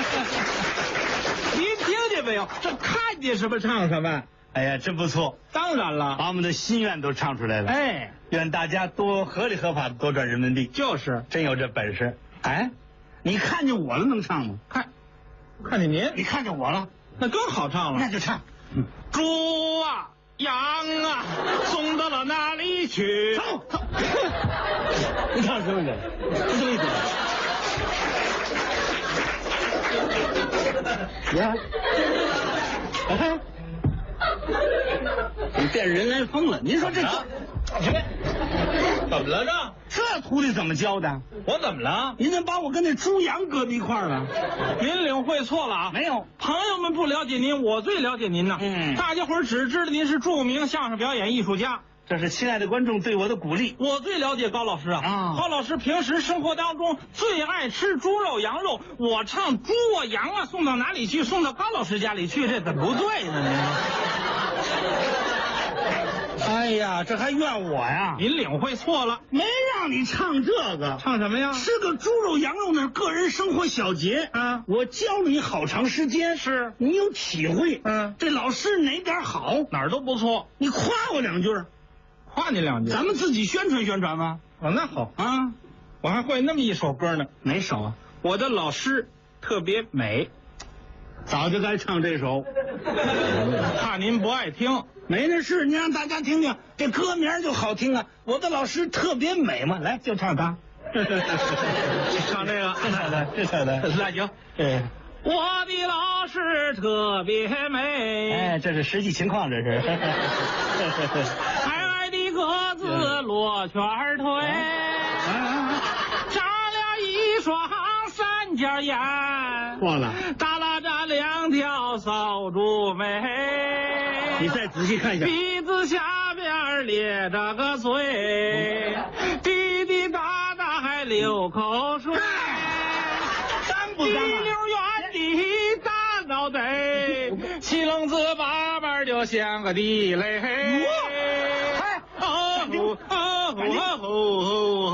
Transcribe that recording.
您听见没有？这看见什么唱什么。 哎呀，真不错！ 当然了， 把我们的心愿都唱出来了。 哎， 愿大家多合理合法的多赚人民币。 就是真有这本事。哎，你看见我了能唱吗？ 看见您， 你看见我了， 那更好唱了。 那就唱。 猪啊，羊啊，送到了哪里去？ 走。你唱什么呢？什么意思？呀，哎，你变人来疯了！您说这怎么了这？ 这徒弟怎么教的？ 我怎么了？ 您怎么把我跟那猪羊搁在一块儿了？ 您领会错了啊！ 没有， 朋友们不了解您，我最了解您呐。大家伙儿只知道您是著名相声表演艺术家。 这是亲爱的观众对我的鼓励。 我最了解高老师啊！高老师平时生活当中最爱吃猪肉、羊肉。我唱猪啊、羊啊，送到哪里去？送到高老师家里去，这怎么不对呢？您？ 哎呀，这还怨我呀？ 您领会错了， 没让你唱这个。 唱什么呀？ 吃个猪肉、羊肉那是个人生活小节啊！ 我教了你好长时间， 是你有体会。这老师哪点好？ 哪儿都不错。 你夸我两句。 夸你两句， 咱们自己宣传宣传吧。 哦，那好啊， 我还会那么一首歌呢。 哪首啊？ 我的老师特别美， 早就该唱这首， 怕您不爱听。 没那事，你让大家听听，这歌名就好听啊。我的老师特别美嘛，来就唱它。 唱这个， 这唱的， 那行。我的老师特别美， 哎，这是实际情况，这是。 矮矮的个子罗圈腿，长了一双三角眼， 错了， 耷拉着两条扫帚眉。 你再仔细看一下， 鼻子下边咧着个嘴，滴滴答答还流口水。 不脏啊！ 一溜圆的大脑袋，七棱子八瓣就像个地雷。 哎， 哦哦哦哦！